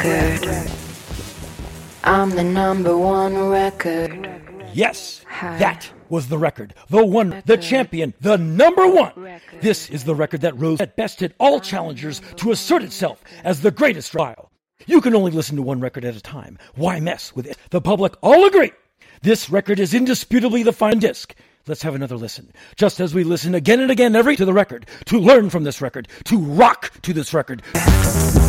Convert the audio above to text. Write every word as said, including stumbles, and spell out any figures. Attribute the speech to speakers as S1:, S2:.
S1: I'm the number one record.
S2: Yes, that was the record. The one, the champion, the number one. This is the record that rose at bested all challengers to assert itself as the greatest trial. You can only listen to one record at a time. Why mess with it? The public all agree. This record is indisputably the fine disc. Let's have another listen. Just as we listen again and again every to the record, to learn from this record, to rock to this record.